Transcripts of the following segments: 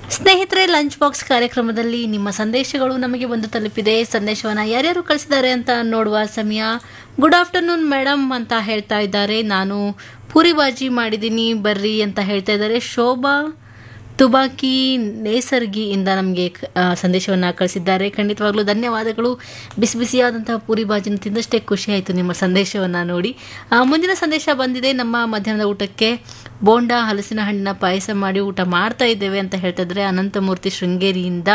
ಸ್ನೇಹಿತರೆ, lunch box ಕಾರ್ಯಕ್ರಮದಲ್ಲಿ ನಿಮ್ಮ ಸಂದೇಶಗಳು ನಮಗೆ ಬಂದು ತಲುಪಿದೆ. ಸಂದೇಶವನ್ನು ಯಾರ್ಯಾರು ಕಳಿಸಿದ್ದಾರೆ ಅಂತ ನೋಡುವ ಸಮಯ. ಗುಡ್ ಆಫ್ಟರ್ನೂನ್ ಮೇಡಮ್ ಅಂತ ಹೇಳ್ತಾ ಇದ್ದಾರೆ. ನಾನು ಪೂರಿ ಬಾಜಿ ಮಾಡಿದ್ದೀನಿ ಬರ್ರಿ ಅಂತ ಹೇಳ್ತಾ ಇದ್ದಾರೆ. ಶೋಭಾ ತುಬಾಕಿ ನೇಸರ್ಗಿಯಿಂದ ನಮಗೆ ಸಂದೇಶವನ್ನು ಕಳಿಸಿದ್ದಾರೆ. ಖಂಡಿತವಾಗ್ಲೂ ಧನ್ಯವಾದಗಳು. ಬಿಸಿ ಬಿಸಿಯಾದಂತಹ ಪೂರಿ ಬಾಜಿನ ತಿಂದಷ್ಟೇ ಖುಷಿ ಆಯಿತು ನಿಮ್ಮ ಸಂದೇಶವನ್ನು ನೋಡಿ. ಮುಂದಿನ ಸಂದೇಶ ಬಂದಿದೆ. ನಮ್ಮ ಮಧ್ಯಾಹ್ನದ ಊಟಕ್ಕೆ ಬೋಂಡಾ ಹಲಸಿನ ಹಣ್ಣಿನ ಪಾಯಸ ಮಾಡಿ ಊಟ ಮಾಡ್ತಾ ಇದ್ದೇವೆ ಅಂತ ಹೇಳ್ತಾ ಇದ್ದಾರೆ. ಅನಂತಮೂರ್ತಿ ಶೃಂಗೇರಿಯಿಂದ.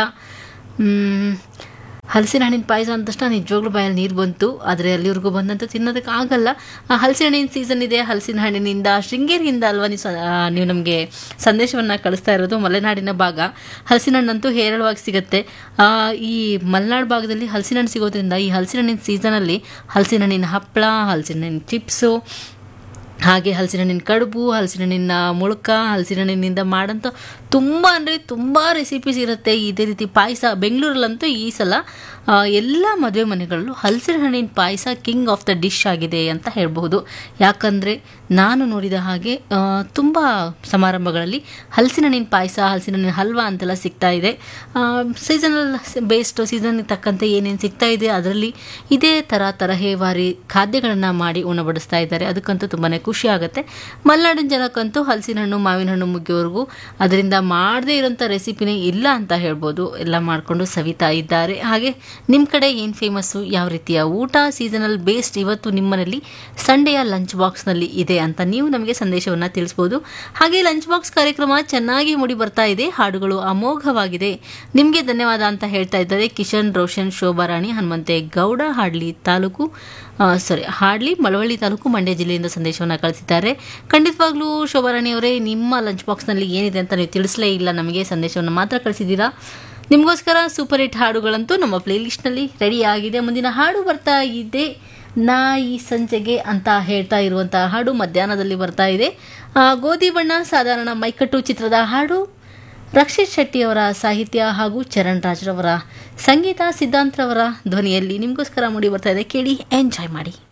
ಹಲಸಿನ ಹಣ್ಣಿನ ಪಾಯಸ ಅಂದ ತಕ್ಷಣ ನಿಜವಾಗ್ಲೂ ಬಾಯಲ್ಲಿ ನೀರು ಬಂತು. ಆದರೆ ಅಲ್ಲಿವರೆಗೂ ಬಂದಂತೂ ತಿನ್ನೋದಕ್ಕೆ ಆಗಲ್ಲ. ಹಲಸಿನ ಹಣ್ಣಿನ ಸೀಸನ್ ಇದೆ. ಹಲಸಿನ ಹಣ್ಣಿನಿಂದ ಶೃಂಗೇರಿಯಿಂದ ಅಲ್ವಾ ನೀವು ನಮಗೆ ಸಂದೇಶವನ್ನು ಕಳಿಸ್ತಾ ಇರೋದು. ಮಲೆನಾಡಿನ ಭಾಗ ಹಲಸಿನ ಹಣ್ಣಂತೂ ಹೇರಳವಾಗಿ ಸಿಗುತ್ತೆ. ಈ ಮಲೆನಾಡು ಭಾಗದಲ್ಲಿ ಹಲಸಿನ ಹಣ್ಣು ಸಿಗೋದ್ರಿಂದ ಈ ಹಲಸಿನ ಹಣ್ಣಿನ ಸೀಸನಲ್ಲಿ ಹಲಸಿನ ಹಣ್ಣಿನ ಹಪ್ಪಳ, ಹಲಸಿನ ಹಣ್ಣಿನ ಚಿಪ್ಸು, ಹಾಗೆ ಹಲಸಿನ ಹಣ್ಣಿನ ಕಡುಬು, ಹಲಸಿನ ಹಣ್ಣಿನ ಮುಳುಕ, ಹಲಸಿನ ಹಣ್ಣಿನಿಂದ ಮಾಡೋಂಥ ತುಂಬ ಅಂದರೆ ತುಂಬ ರೆಸಿಪೀಸ್ ಇರುತ್ತೆ. ಇದೇ ರೀತಿ ಪಾಯಸ ಬೆಂಗಳೂರಲ್ಲಂತೂ ಈ ಸಲ ಎಲ್ಲ ಮದುವೆ ಮನೆಗಳಲ್ಲೂ ಹಲಸಿನ ಹಣ್ಣಿನ ಪಾಯಸ ಕಿಂಗ್ ಆಫ್ ದ ಡಿಶ್ ಆಗಿದೆ ಅಂತ ಹೇಳ್ಬಹುದು. ಯಾಕಂದರೆ ನಾನು ನೋಡಿದ ಹಾಗೆ ತುಂಬ ಸಮಾರಂಭಗಳಲ್ಲಿ ಹಲಸಿನ ಹಣ್ಣಿನ ಪಾಯಸ, ಹಲಸಿನ ಹಣ್ಣಿನ ಹಲ್ವಾ ಅಂತೆಲ್ಲ ಸಿಗ್ತಾ ಇದೆ. ಸೀಸನಲ್ ಬೇಸ್ಡ್ ಸೀಸನ್ಗೆ ತಕ್ಕಂತೆ ಏನೇನು ಸಿಗ್ತಾ ಇದೆ ಅದರಲ್ಲಿ ಇದೇ ತರಹೇವಾರಿ ಖಾದ್ಯಗಳನ್ನು ಮಾಡಿ ಉಣಬಡಿಸ್ತಾ ಇದ್ದಾರೆ. ಅದಕ್ಕಂತೂ ತುಂಬಾ ಖುಷಿ ಆಗುತ್ತೆ. ಮಲೆನಾಡಿನ ಜನಕ್ಕಂತೂ ಹಲಸಿನ ಹಣ್ಣು, ಮಾವಿನ ಹಣ್ಣು ಮುಗಿಯೋವರೆಗೂ ಅದರಿಂದ ಮಾಡದೇ ಇರೋಂಥ ರೆಸಿಪಿನೇ ಇಲ್ಲ ಅಂತ ಹೇಳ್ಬೋದು. ಎಲ್ಲ ಮಾಡಿಕೊಂಡು ಸವಿತಾ ಇದ್ದಾರೆ. ಹಾಗೆ ನಿಮ್ಮ ಕಡೆ ಏನು ಫೇಮಸ್ಸು, ಯಾವ ರೀತಿಯ ಊಟ ಸೀಸನಲ್ ಬೇಸ್ಡ್ ಇವತ್ತು ನಿಮ್ಮನೇಲಿ ಸಂಡೆಯ ಲಂಚ್ ಬಾಕ್ಸ್ನಲ್ಲಿ ಇದೆ ಅಂತ ನೀವು ನಮಗೆ ಸಂದೇಶವನ್ನು ತಿಳಿಸ್ಬೋದು. ಹಾಗೆ ಲಂಚ್ ಬಾಕ್ಸ್ ಕಾರ್ಯಕ್ರಮ ಚೆನ್ನಾಗಿ ಮೂಡಿ ಬರ್ತಾ ಇದೆ. ಹಾಡುಗಳು ಅಮೋಘವಾಗಿದೆ. ನಿಮಗೆ ಧನ್ಯವಾದ ಅಂತ ಹೇಳ್ತಾ ಇದ್ದಾರೆ ಕಿಶನ್, ರೋಷನ್, ಶೋಭಾರಾಣಿ, ಹನುಮಂತೇಗೌಡ, ಹಾಡ್ಲಿ ಮಳವಳ್ಳಿ ತಾಲೂಕು, ಮಂಡ್ಯ ಜಿಲ್ಲೆಯಿಂದ ಸಂದೇಶವನ್ನು ಕಳಿಸಿದ್ದಾರೆ. ಖಂಡಿತವಾಗ್ಲೂ ಶೋಭಾರಾಣಿ ಅವರೇ, ನಿಮ್ಮ ಲಂಚ್ ಬಾಕ್ಸ್ನಲ್ಲಿ ಏನಿದೆ ಅಂತ ನೀವು ತಿಳಿಸಲೇ ಇಲ್ಲ, ನಮಗೆ ಸಂದೇಶವನ್ನು ಮಾತ್ರ ಕಳಿಸಿದ್ದೀರಾ. ನಿಮಗೋಸ್ಕರ ಸೂಪರ್ ಹಿಟ್ ಹಾಡುಗಳಂತೂ ನಮ್ಮ ಪ್ಲೇಲಿಸ್ಟ್ನಲ್ಲಿ ರೆಡಿ ಆಗಿದೆ. ಮುಂದಿನ ಹಾಡು ಬರ್ತಾ ಇದೆ. ನಾ ಈ ಸಂಜೆಗೆ ಅಂತ ಹೇಳ್ತಾ ಇರುವಂತಹ ಹಾಡು ಮಧ್ಯಾಹ್ನದಲ್ಲಿ ಬರ್ತಾ ಇದೆ. ಗೋಧಿ ಬಣ್ಣ ಸಾಧಾರಣ ಮೈಕಟ್ಟು ಚಿತ್ರದ ಹಾಡು. ರಕ್ಷಿತ್ ಶೆಟ್ಟಿಯವರ ಸಾಹಿತ್ಯ ಹಾಗೂ ಚರಣ್ ರಾಜ್ರವರ ಸಂಗೀತ, ಸಿದ್ಧಾಂತ್ರವರ ಧ್ವನಿಯಲ್ಲಿ ನಿಮಗೋಸ್ಕರ ಮೂಡಿ ಬರ್ತಾ ಇದೆ. ಕೇಳಿ, ಎಂಜಾಯ್ ಮಾಡಿ.